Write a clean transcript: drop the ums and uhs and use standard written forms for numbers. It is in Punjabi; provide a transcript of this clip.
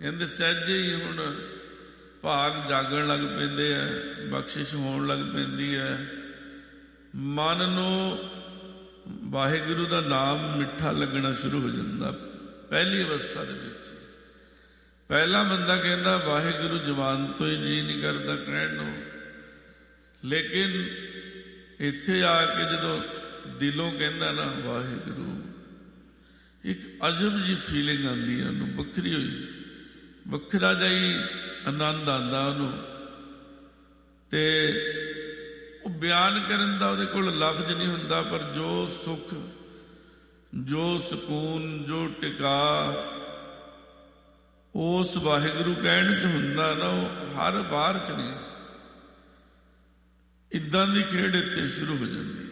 ਕਹਿੰਦੇ ਸਹਿਜੇ ਹੀ ਹੁਣ ਭਾਗ ਜਾਗਣ ਲੱਗ ਪੈਂਦੇ ਆ, ਬਖਸ਼ਿਸ਼ ਹੋਣ ਲੱਗ ਪੈਂਦੀ ਹੈ। ਮਨ ਨੂੰ ਵਾਹਿਗੁਰੂ ਦਾ ਨਾਮ ਮਿੱਠਾ ਲੱਗਣਾ ਸ਼ੁਰੂ ਹੋ ਜਾਂਦਾ। ਪਹਿਲੀ ਅਵਸਥਾ ਦੇ ਵਿੱਚ ਪਹਿਲਾ ਬੰਦਾ ਕਹਿੰਦਾ ਵਾਹਿਗੁਰੂ ਜ਼ੁਬਾਨ ਤੋਂ ਹੀ ਜੀ ਨਹੀਂ ਕਰਦਾ ਕਹਿਣ ਨੂੰ, ਲੇਕਿਨ ਇੱਥੇ ਆ ਕੇ ਜਦੋਂ ਦਿਲੋਂ ਕਹਿੰਦਾ ਨਾ ਵਾਹਿਗੁਰੂ, ਇੱਕ ਅਜਬ ਜਿਹੀ ਫੀਲਿੰਗ ਆਉਂਦੀ ਹੈ ਉਹਨੂੰ, ਵੱਖਰੀ ਹੋਈ, ਵੱਖਰਾ ਜਿਹਾ ਹੀ ਆਨੰਦ ਆਉਂਦਾ ਉਹਨੂੰ। ਤੇ ਉਹ ਬਿਆਨ ਕਰਨ ਦਾ ਉਹਦੇ ਕੋਲ ਲਫ਼ਜ਼ ਨਹੀਂ ਹੁੰਦਾ, ਪਰ ਜੋ ਸੁੱਖ, ਜੋ ਸਕੂਨ, ਜੋ ਟਿਕਾ ਉਸ ਵਾਹਿਗੁਰੂ ਕਹਿਣ 'ਚ ਹੁੰਦਾ ਨਾ, ਉਹ ਹਰ ਬਾਹਰ 'ਚ ਨਹੀਂ। ਇੱਦਾਂ ਦੀ ਖੇਡ ਇੱਥੇ ਸ਼ੁਰੂ ਹੋ ਜਾਂਦੀ।